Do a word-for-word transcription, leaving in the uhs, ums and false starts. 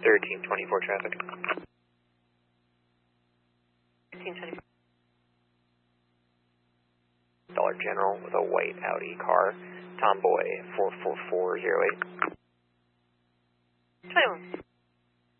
thirteen twenty-four traffic. thirteen twenty-four. Dollar General with a white Audi car, Tomboy four four four zero eight. twenty-one.